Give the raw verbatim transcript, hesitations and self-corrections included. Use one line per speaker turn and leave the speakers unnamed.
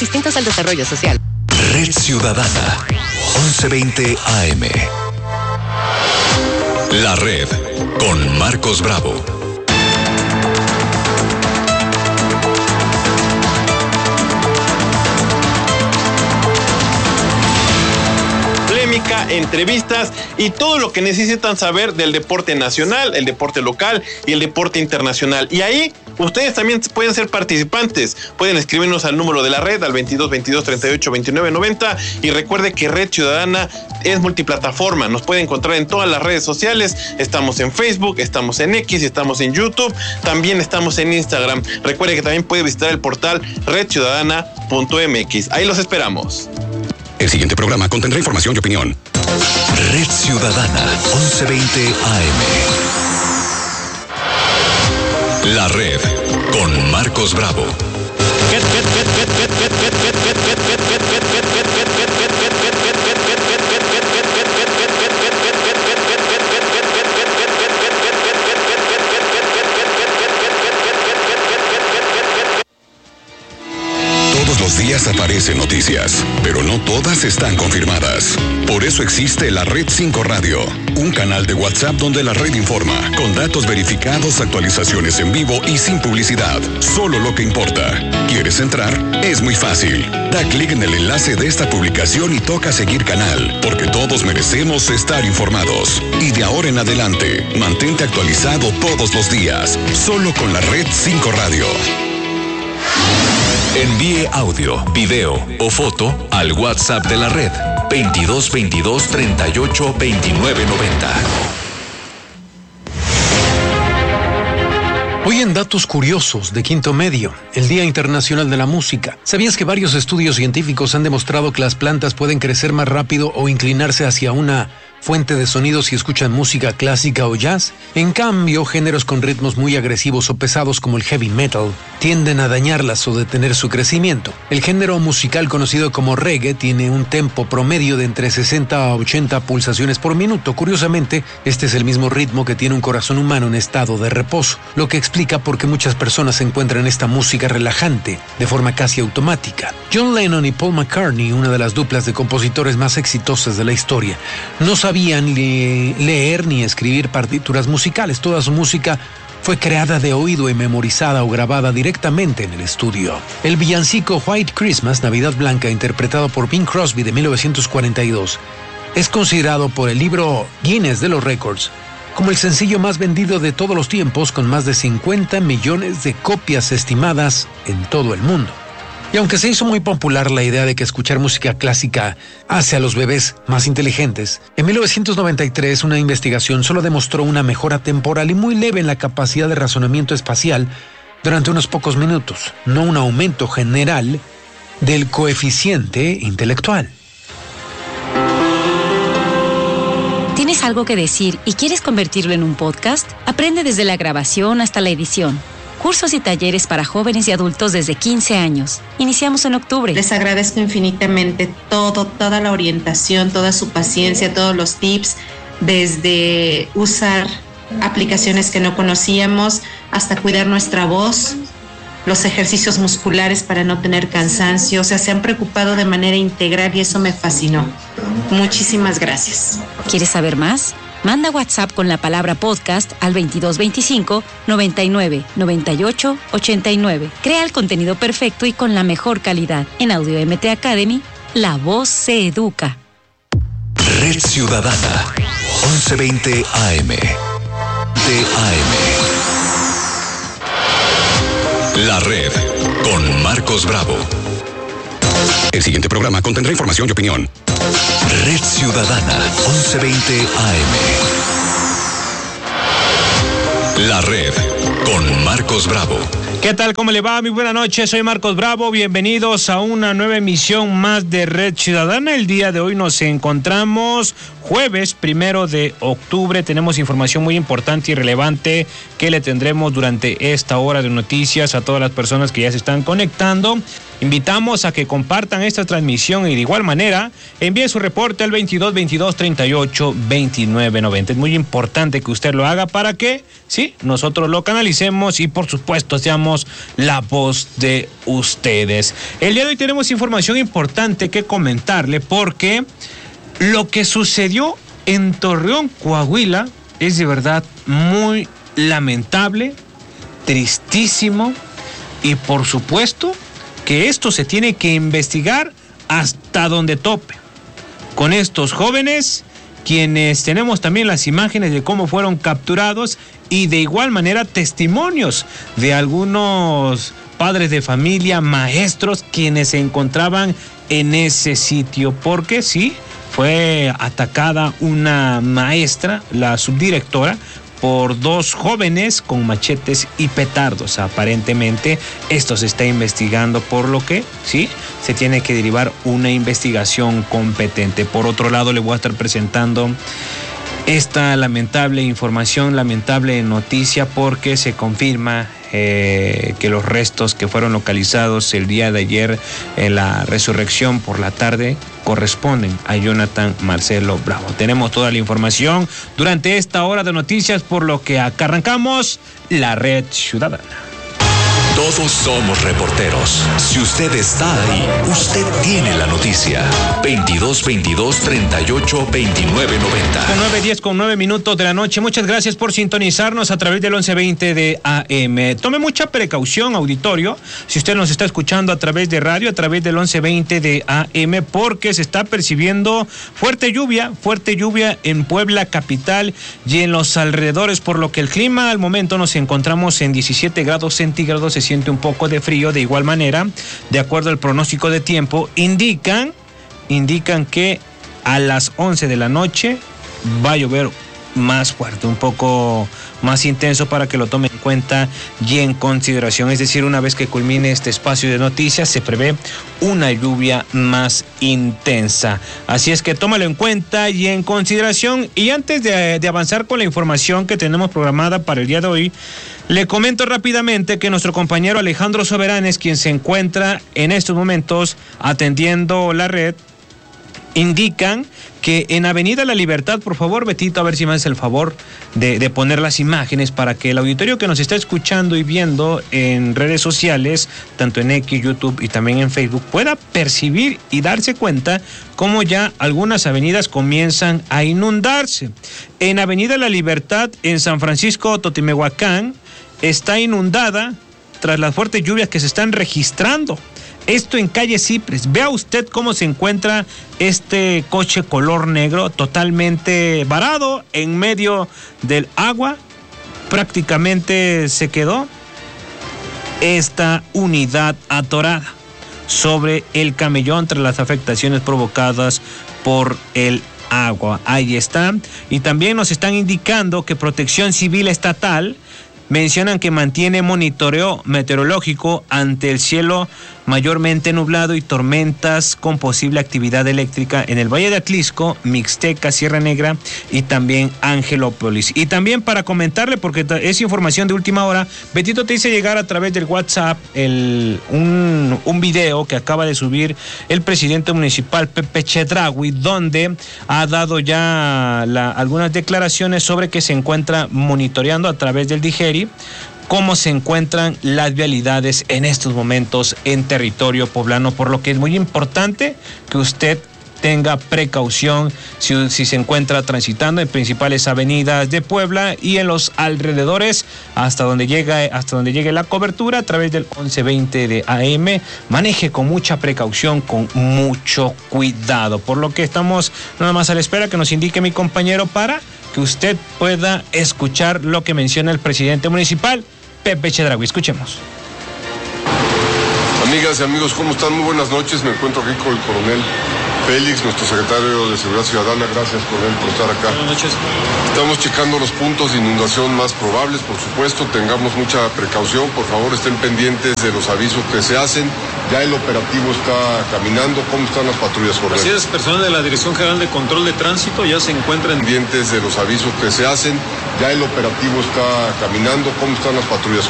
distintos al desarrollo social.
Red Ciudadana, once veinte A M. La Red, con Marcos Bravo.
Entrevistas y todo lo que necesitan saber del deporte nacional, el deporte local y el deporte internacional. Y ahí ustedes también pueden ser participantes. Pueden escribirnos al número de la red, al veintidós veintidós treinta y ocho veintinueve noventa. Y recuerde que Red Ciudadana es multiplataforma. Nos puede encontrar en todas las redes sociales. Estamos en Facebook, estamos en X, estamos en YouTube. También estamos en Instagram. Recuerde que también puede visitar el portal red ciudadana punto m x. Ahí los esperamos.
El siguiente programa contendrá información y opinión. Red Ciudadana, once veinte A M. La Red, con Marcos Bravo. Los días aparecen noticias, pero no todas están confirmadas. Por eso existe la Red cinco Radio, un canal de WhatsApp donde la red informa, con datos verificados, actualizaciones en vivo y sin publicidad. Solo lo que importa. ¿Quieres entrar? Es muy fácil. Da clic en el enlace de esta publicación y toca seguir canal, porque todos merecemos estar informados. Y de ahora en adelante, mantente actualizado todos los días, solo con la Red cinco Radio. Envíe audio, video o foto al WhatsApp de la red veintidós veintidós treinta y ocho veintinueve noventa.
Hoy en Datos Curiosos de Quinto Medio, el Día Internacional de la Música. ¿Sabías que varios estudios científicos han demostrado que las plantas pueden crecer más rápido o inclinarse hacia una fuente de sonido si escuchan música clásica o jazz? En cambio, géneros con ritmos muy agresivos o pesados como el heavy metal tienden a dañarlas o detener su crecimiento. El género musical conocido como reggae tiene un tempo promedio de entre sesenta a ochenta pulsaciones por minuto. Curiosamente, este es el mismo ritmo que tiene un corazón humano en estado de reposo, lo que explica por qué muchas personas encuentran esta música relajante de forma casi automática. John Lennon y Paul McCartney, una de las duplas de compositores más exitosas de la historia, no sabían le- leer ni escribir partituras musicales. Toda su música fue creada de oído y memorizada o grabada directamente en el estudio. El villancico White Christmas, Navidad Blanca, interpretado por Bing Crosby de mil novecientos cuarenta y dos, es considerado por el libro Guinness de los Récords como el sencillo más vendido de todos los tiempos, con más de cincuenta millones de copias estimadas en todo el mundo. Y aunque se hizo muy popular la idea de que escuchar música clásica hace a los bebés más inteligentes, en mil novecientos noventa y tres una investigación solo demostró una mejora temporal y muy leve en la capacidad de razonamiento espacial durante unos pocos minutos, no un aumento general del coeficiente intelectual.
¿Tienes algo que decir y quieres convertirlo en un podcast? Aprende desde la grabación hasta la edición. Cursos y talleres para jóvenes y adultos desde quince años. Iniciamos en octubre.
Les agradezco infinitamente todo, toda la orientación, toda su paciencia, todos los tips, desde usar aplicaciones que no conocíamos hasta cuidar nuestra voz, los ejercicios musculares para no tener cansancio. O sea, se han preocupado de manera integral y eso me fascinó. Muchísimas gracias.
¿Quieres saber más? Manda WhatsApp con la palabra podcast al veintidós veinticinco noventa y nueve noventa y ocho ochenta y nueve. Crea el contenido perfecto y con la mejor calidad. En Audio M T Academy, la voz se educa.
Red Ciudadana, once veinte A M. De A M. La Red, con Marcos Bravo. El siguiente programa contendrá información y opinión. Red Ciudadana, once veinte A M. La Red, con Marcos Bravo.
¿Qué tal? ¿Cómo le va? Muy buena noche, soy Marcos Bravo. Bienvenidos a una nueva emisión más de Red Ciudadana. El día de hoy nos encontramos jueves primero de octubre. Tenemos información muy importante y relevante que le tendremos durante esta hora de noticias a todas las personas que ya se están conectando. invitamos a que compartan esta transmisión y de igual manera envíe su reporte al veintidós veintidós treinta y ocho veintinueve noventa. Es muy importante que usted lo haga para que, sí, nosotros lo canalicemos y por supuesto seamos la voz de ustedes. El día de hoy tenemos información importante que comentarle porque lo que sucedió en Torreón, Coahuila, es de verdad muy lamentable, tristísimo y por supuesto que esto se tiene que investigar hasta donde tope. Con estos jóvenes, quienes tenemos también las imágenes de cómo fueron capturados y de igual manera testimonios de algunos padres de familia, maestros, quienes se encontraban en ese sitio, porque sí, fue atacada una maestra, la subdirectora, por dos jóvenes con machetes y petardos. Aparentemente esto se está investigando, por lo que sí, se tiene que derivar una investigación competente. Por otro lado, le voy a estar presentando esta lamentable información, lamentable noticia, porque se confirma eh, que los restos que fueron localizados el día de ayer en la resurrección por la tarde corresponden a Jonathan Marcelo Bravo. Tenemos toda la información durante esta hora de noticias, por lo que acá arrancamos la Red Ciudadana.
Todos somos reporteros. Si usted está ahí, usted tiene la noticia. veintidós veintidós treinta y ocho veintinueve noventa.
Con nueve diez con nueve minutos de la noche. Muchas gracias por sintonizarnos a través del once veinte de A M. Tome mucha precaución, auditorio, si usted nos está escuchando a través de radio, a través del once veinte de A M, porque se está percibiendo fuerte lluvia, fuerte lluvia en Puebla capital y en los alrededores, por lo que el clima al momento nos encontramos en diecisiete grados centígrados. Se siente un poco de frío. De igual manera, de acuerdo al pronóstico de tiempo, indican, indican que a las once de la noche va a llover más fuerte, un poco más intenso, para que lo tomen en cuenta y en consideración. Es decir, una vez que culmine este espacio de noticias, se prevé una lluvia más intensa. Así es que tómalo en cuenta y en consideración. Y antes de, de avanzar con la información que tenemos programada para el día de hoy, le comento rápidamente que nuestro compañero Alejandro Soberanes, quien se encuentra en estos momentos atendiendo la red, indican que en Avenida La Libertad, por favor, Betito, a ver si me haces el favor de, de poner las imágenes para que el auditorio que nos está escuchando y viendo en redes sociales, tanto en X, YouTube y también en Facebook, pueda percibir y darse cuenta cómo ya algunas avenidas comienzan a inundarse. En Avenida La Libertad, en San Francisco Totimehuacán, está inundada tras las fuertes lluvias que se están registrando. Esto en calle Cipres. Vea usted cómo se encuentra este coche color negro totalmente varado en medio del agua. Prácticamente se quedó esta unidad atorada sobre el camellón tras las afectaciones provocadas por el agua. Ahí está. Y también nos están indicando que Protección Civil Estatal mencionan que mantiene monitoreo meteorológico ante el cielo mayormente nublado y tormentas con posible actividad eléctrica en el Valle de Atlisco, Mixteca, Sierra Negra y también Angelópolis. Y también para comentarle, porque es información de última hora, Betito te hice llegar a través del WhatsApp el, un, un video que acaba de subir el presidente municipal Pepe Chedraui, donde ha dado ya la, algunas declaraciones sobre que se encuentra monitoreando a través del Digeri cómo se encuentran las vialidades en estos momentos en territorio poblano, por lo que es muy importante que usted tenga precaución si, si se encuentra transitando en principales avenidas de Puebla y en los alrededores, hasta donde llega, hasta donde llegue la cobertura a través del once veinte de A M. Maneje con mucha precaución, con mucho cuidado, por lo que estamos nada más a la espera que nos indique mi compañero para que usted pueda escuchar lo que menciona el presidente municipal, Pepe Chedraui. Escuchemos.
Amigas y amigos, ¿cómo están? Muy buenas noches. Me encuentro aquí con el coronel Félix, nuestro secretario de Seguridad Ciudadana. Gracias, coronel, por estar acá.
Buenas noches.
Estamos checando los puntos de inundación más probables, por supuesto. Tengamos mucha precaución. Por favor, estén pendientes de los avisos que se hacen. Ya el operativo está caminando. ¿Cómo están las patrullas, coronel?
Así es, personal de la Dirección General de Control de Tránsito ya se encuentran
pendientes de los avisos que se hacen. Ya el operativo está caminando. ¿Cómo están las patrullas?